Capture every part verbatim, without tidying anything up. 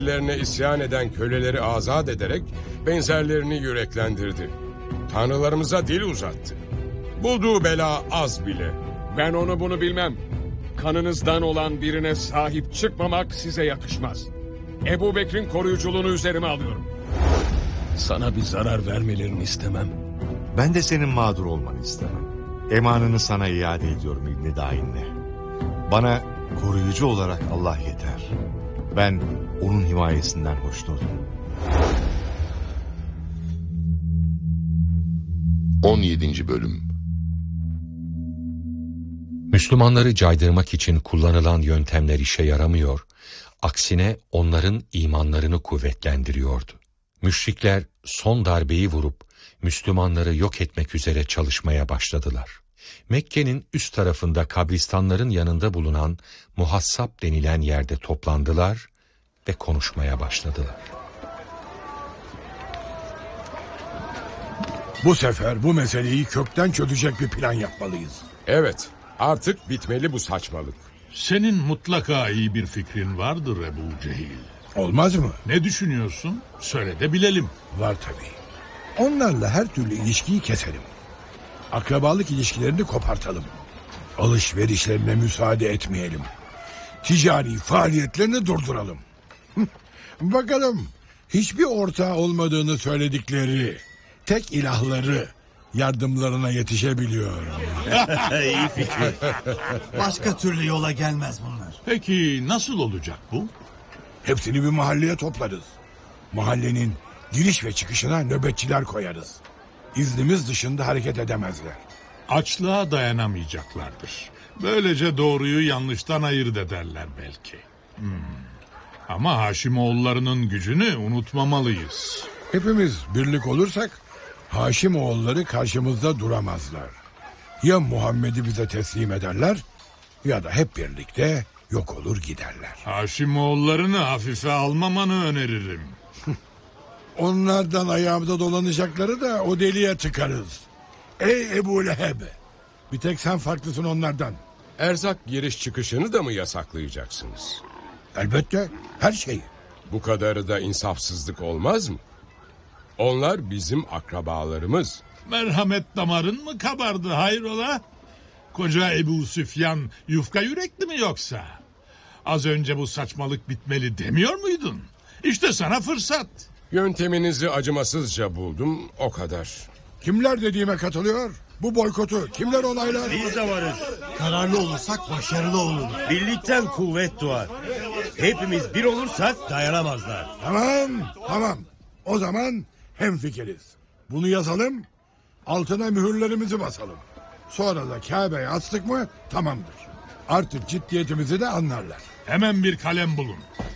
Lerine isyan eden köleleri azat ederek benzerlerini yüreklendirdi. Tanrılarımıza dil uzattı. Bulduğu bela az bile. Ben onu bunu bilmem. Kanınızdan olan birine sahip çıkmamak size yakışmaz. Ebu Bekir'in koruyuculuğunu üzerime alıyorum. Sana bir zarar vermelerini istemem. Ben de senin mağdur olmanı istemem. Emanını sana iade ediyorum İbn-i Dain'le. Bana koruyucu olarak Allah yeter. Ben onun himayesinden hoşnutum. on yedinci Bölüm. Müslümanları caydırmak için kullanılan yöntemler işe yaramıyor, aksine onların imanlarını kuvvetlendiriyordu. Müşrikler son darbeyi vurup Müslümanları yok etmek üzere çalışmaya başladılar. Mekke'nin üst tarafında kabristanların yanında bulunan Muhassab denilen yerde toplandılar ve konuşmaya başladılar. Bu sefer bu meseleyi kökten çözecek bir plan yapmalıyız. Evet, artık bitmeli bu saçmalık. Senin mutlaka iyi bir fikrin vardır Ebu Cehil. Olmaz mı? Ne düşünüyorsun? Söyle de bilelim. Var tabii. Onlarla her türlü ilişkiyi keselim. Akrabalık ilişkilerini kopartalım. Alışverişlerine müsaade etmeyelim. Ticari faaliyetlerini durduralım. Bakalım hiçbir ortağı olmadığını söyledikleri tek ilahları yardımlarına yetişebiliyor. İyi fikir. Başka türlü yola gelmez bunlar. Peki nasıl olacak bu? Hepsini bir mahalleye toplarız. Mahallenin giriş ve çıkışına nöbetçiler koyarız. İznimiz dışında hareket edemezler. Açlığa dayanamayacaklardır. Böylece doğruyu yanlıştan ayırt ederler belki. Hmm. Ama Haşimoğullarının gücünü unutmamalıyız. Hepimiz birlik olursak Haşimoğulları karşımızda duramazlar. Ya Muhammed'i bize teslim ederler ya da hep birlikte yok olur giderler. Haşimoğullarını hafife almamanı öneririm. Onlardan ayağımıza dolanacakları da o deliğe tıkarız. Ey Ebu Leheb! Bir tek sen farklısın onlardan. Erzak giriş çıkışını da mı yasaklayacaksınız? Elbette, her şeyi. Bu kadarı da insafsızlık olmaz mı? Onlar bizim akrabalarımız. Merhamet damarın mı kabardı hayrola? Koca Ebu Süfyan yufka yürekli mi yoksa? Az önce bu saçmalık bitmeli demiyor muydun? İşte sana fırsat. Yönteminizi acımasızca buldum, o kadar. Kimler dediğime katılıyor? Bu boykotu kimler onaylar? Biz de varız. Kararlı olursak başarılı oluruz. Birlikten kuvvet doğar. Hepimiz bir olursak dayanamazlar. Tamam, tamam. O zaman hemfikiriz. Bunu yazalım, altına mühürlerimizi basalım. Sonra da Kabe'ye astık mı tamamdır. Artık ciddiyetimizi de anlarlar. Hemen bir kalem bulun.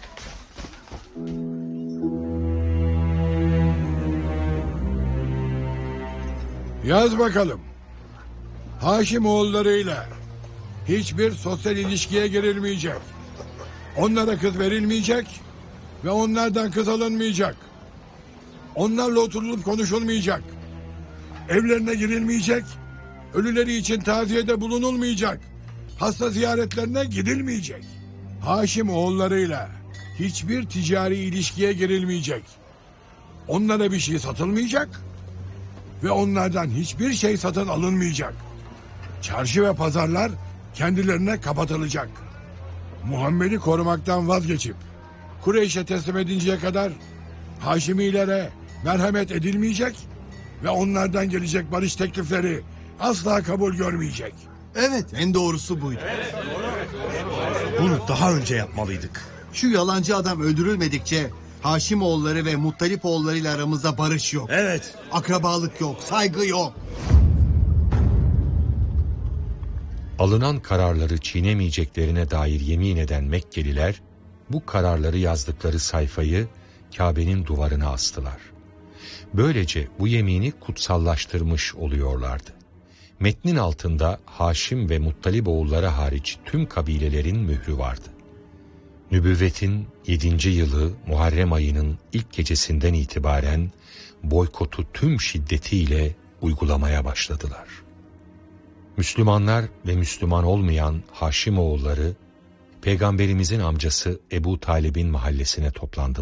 Yaz bakalım. Haşimoğullarıyla hiçbir sosyal ilişkiye girilmeyecek. Onlara kız verilmeyecek ve onlardan kız alınmayacak. Onlarla oturulup konuşulmayacak. Evlerine girilmeyecek. Ölüleri için taziyede bulunulmayacak. Hasta ziyaretlerine gidilmeyecek. Haşimoğullarıyla hiçbir ticari ilişkiye girilmeyecek. Onlara bir şey satılmayacak ve onlardan hiçbir şey satın alınmayacak. Çarşı ve pazarlar kendilerine kapatılacak. Muhammed'i korumaktan vazgeçip Kureyş'e teslim edinceye kadar Haşimilere merhamet edilmeyecek ve onlardan gelecek barış teklifleri asla kabul görmeyecek. Evet, en doğrusu buydu. Bunu daha önce yapmalıydık. Şu yalancı adam öldürülmedikçe Haşimoğulları ve Muttalipoğullarıyla aramızda barış yok. Evet. Akrabalık yok, saygı yok. Alınan kararları çiğnemeyeceklerine dair yemin eden Mekkeliler, bu kararları yazdıkları sayfayı Kabe'nin duvarına astılar. Böylece bu yemini kutsallaştırmış oluyorlardı. Metnin altında Haşim ve Muttalip oğulları hariç tüm kabilelerin mührü vardı. Nübüvvetin yedinci yılı Muharrem ayının ilk gecesinden itibaren boykotu tüm şiddetiyle uygulamaya başladılar. Müslümanlar ve Müslüman olmayan Haşimoğulları, Peygamberimizin amcası Ebu Talib'in mahallesine toplandılar.